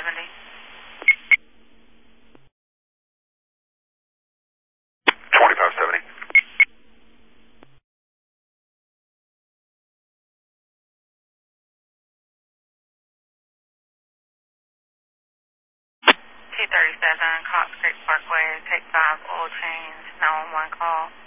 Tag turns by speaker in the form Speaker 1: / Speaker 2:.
Speaker 1: 2570.
Speaker 2: 2570.
Speaker 1: T37 Cox Creek Parkway, take 5 oil change, 911 call.